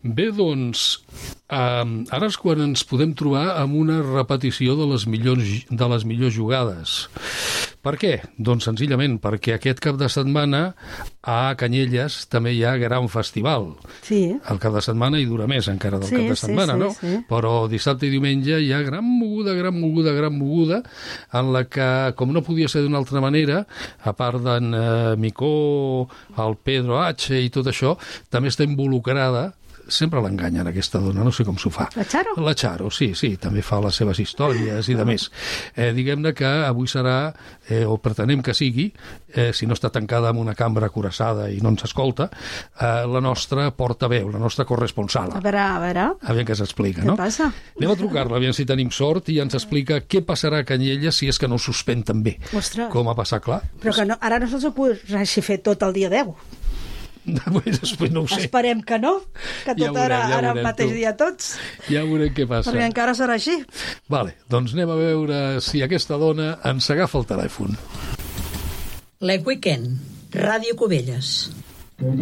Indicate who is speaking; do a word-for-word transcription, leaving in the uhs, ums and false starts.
Speaker 1: Bé, doncs, um, ara és quan ens podem trobar amb una repetició de les millors, de les millors jugades. Per què? Doncs senzillament perquè aquest cap de setmana a Canyelles també hi ha gran festival.
Speaker 2: Sí.
Speaker 1: El cap de setmana hi dura més encara del
Speaker 2: sí,
Speaker 1: cap de setmana,
Speaker 2: sí, sí,
Speaker 1: no?
Speaker 2: Sí.
Speaker 1: Però dissabte i diumenge hi ha gran moguda, gran moguda, gran moguda, en la que, com no podia ser d'una altra manera, a part d'en eh, Micó, el Pedro H i tot això, també està involucrada. Sempre l'enganyen, aquesta dona, no sé com s'ho fa.
Speaker 2: La Charo?
Speaker 1: La Charo, sí, sí, també fa les seves històries i de més. Eh, diguem-ne que avui serà, eh, o pretenem que sigui, eh, si no està tancada en una cambra acoraçada i no ens escolta, eh, la nostra portaveu, la nostra corresponsal.
Speaker 2: A veure, a veure.
Speaker 1: Aviam què s'explica,
Speaker 2: Què
Speaker 1: no?
Speaker 2: passa?
Speaker 1: Anem a trucar-la, aviam si tenim sort, i ens explica què passarà a Canyelles si és que no ho suspèn també.
Speaker 2: Ostres.
Speaker 1: Com ha passat, clar.
Speaker 2: Però que no, ara no se'ls podrà així fer tot el dia deu.
Speaker 1: Després no ho sé.
Speaker 2: Esperem que no, que tot
Speaker 1: Ja veurem,
Speaker 2: ara,
Speaker 1: ja
Speaker 2: ara
Speaker 1: veurem,
Speaker 2: el mateix
Speaker 1: tu.
Speaker 2: dia tots.
Speaker 1: Ja veurem què passa.
Speaker 2: Perquè encara serà així.
Speaker 1: Vale, doncs anem a veure si aquesta dona ens agafa el telèfon.
Speaker 3: L'E Weekend, Ràdio Cubelles.